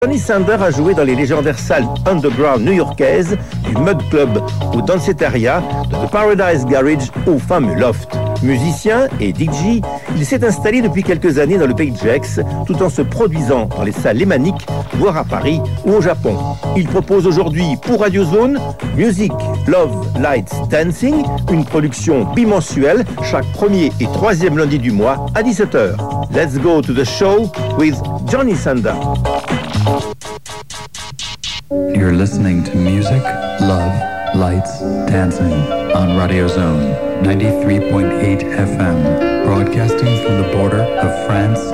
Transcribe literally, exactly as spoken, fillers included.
Johnny Sander a joué dans les légendaires salles underground new-yorkaises du Mud Club au Danceteria, de The Paradise Garage au fameux Loft. Musicien et D J, il s'est installé depuis quelques années dans le Pays de Gex, tout en se produisant dans les salles lémaniques, voire à Paris ou au Japon. Il propose aujourd'hui pour Radio Zone Music, Love, Lights, Dancing, une production bimensuelle chaque premier et troisième lundi du mois à dix-sept heures. Let's go to the show with Johnny Sander. You're listening to Music, Love, Lights, Dancing on Radio Zone ninety-three point eight F M, broadcasting from the border of France